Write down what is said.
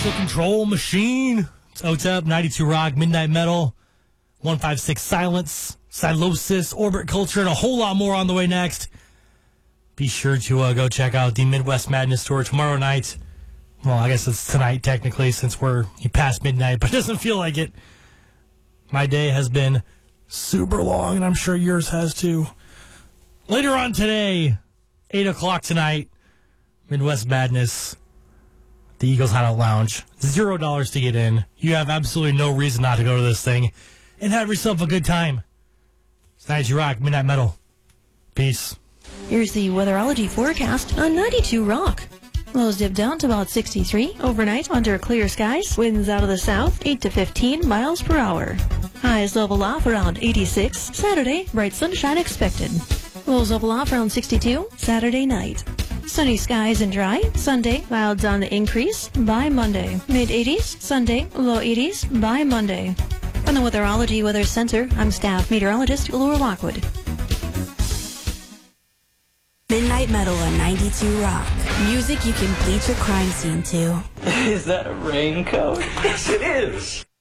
the control machine. It's OTEP, 92 Rock, Midnight Metal, 156 Silence, Silosis, Orbit Culture, and a whole lot more on the way next. Be sure to go check out the Midwest Madness Tour tomorrow night. Well, I guess it's tonight technically since we're past midnight, but it doesn't feel like it. My day has been super long, and I'm sure yours has too. Later on today, 8 o'clock tonight, Midwest Madness, the Eagles Hideout Lounge. $0 to get in. You have absolutely no reason not to go to this thing and have yourself a good time. It's 92 Rock, Midnight Metal. Peace. Here's the weatherology forecast on 92 Rock. Lows dip down to about 63 overnight under clear skies. Winds out of the south, 8 to 15 miles per hour. Highs level off around 86. Saturday, bright sunshine expected. Lows level off around 62 Saturday night. Sunny skies and dry. Sunday, clouds on the increase by Monday. Mid-80s. Sunday, low 80s by Monday. From the Weatherology Weather Center, I'm staff meteorologist Laura Lockwood. Midnight Metal on 92 Rock. Music you can bleach a crime scene to. Is that a raincoat? Yes, it is.